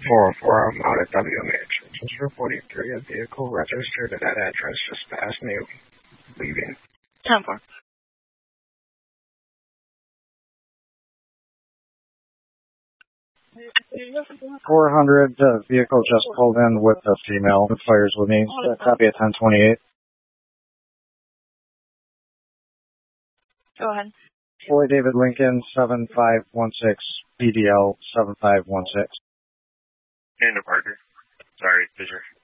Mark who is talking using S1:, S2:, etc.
S1: 404, I'm out at WMH. Just reporting 3, a vehicle registered at that address just past me, leaving.
S2: 10-4.
S3: 400, vehicle just pulled in with a female who fires with me. Copy at 1028.
S2: Go ahead.
S3: Floyd David Lincoln, 7516, BDL 7516.
S4: And a partner. Sorry, Fisher.